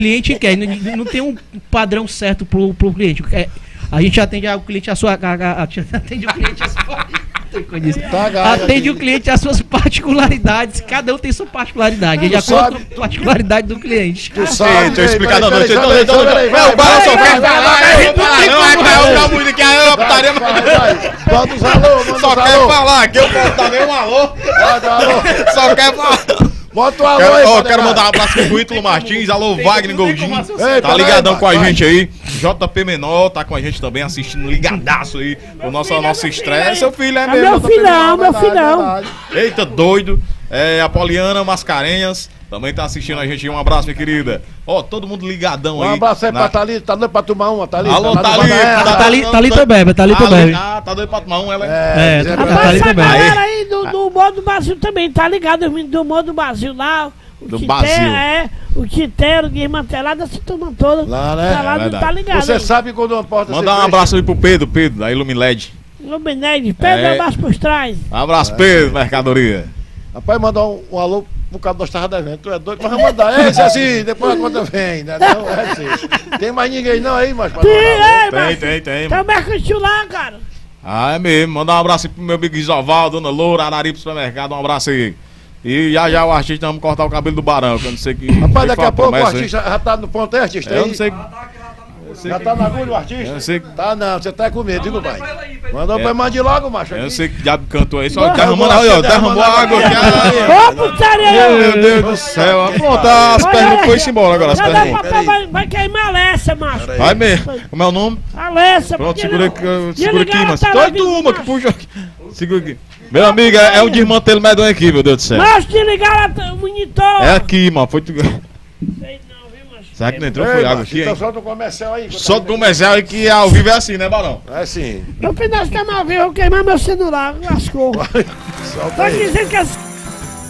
cliente quer, não tem um padrão certo pro cliente. A gente atende o cliente atende o cliente atende o cliente às suas particularidades. Cada um tem sua particularidade. Ele acorda com a particularidade do cliente. Tu sabe, deixa eu explicar da noite. O Barão só quer só quer falar, que eu posso dar nem um alô. Só quer falar. Bota o alô aí. Quero mandar um abraço pro Ítalo Martins, alô Wagner Goldinho, tá ligadão com a gente aí. JP Menor tá com a gente também, assistindo ligadaço aí, o nosso estreia. Seu filho é mesmo. Meu filhão. Eita, doido. A Poliana Mascarenhas também tá assistindo a gente. Um abraço, minha querida. Ó, todo mundo ligadão aí. Um abraço aí pra Thalita, tá doido pra tomar uma, Thalita. Alô, Thalita bebe, Thalita bebe. Ah, tá doido pra tomar uma, ela Rapaz, essa galera aí do Humor do Brasil também, tá ligado? Do Humor do Brasil lá. Do Brasil. O Titeiro, Desmantelado, essa turma toda. Lá, né? Tá ligado? Você sabe quando uma porta Mandar um abraço aí pro Pedro, da Ilumiled. Lumined, Pedro, abraço por trás. Um abraço, Pedro, mercadoria. Rapaz, mandar um alô por causa nós tava devendo. Tu é doido, mas vamos mandar. Esse assim, depois a conta vem, né? Não, é assim. Tem mais ninguém não aí, mas Tem. Tem o mercantil lá, cara. Ah, é mesmo. Mandar um abraço aí pro meu amigo Isoval, Dona Loura, Araripe Supermercado, um abraço aí. E já o artista, vamos cortar o cabelo do Barão, que eu não sei que... Rapaz, daqui a pouco o artista já tá no ponto, é, artista? Eu não sei... Já tá na agulha o artista? Eu não sei... Tá não, você tá com medo, viu, pai? Mandou pra mande logo, macho. Eu não sei que diabo cantou aí, só derramando aí, ó, derramou água aqui. Ô, putaria! Meu Deus do céu. Pronto, as perguntas foi-se embora agora, as perguntas. Vai queimar a Alessa, macho. Vai mesmo. Como é o nome? Alessa. Pronto, segura aqui, mano. Doido uma que puxa aqui. Segura aqui. Meu amigo, é um desmantelo medonho aqui, meu Deus do céu. Mas te ligaram o monitor. É aqui, mano. Foi tu... Sei não, viu, macho? Será que não entrou? Foi água aqui, hein? Então solta o comercial aí. Solta o comercial aí que ao vivo é assim, né, Barão? É sim. No final de mal vivo, eu vou queimar meu celular. Lascou. Solta Tô aí. dizendo que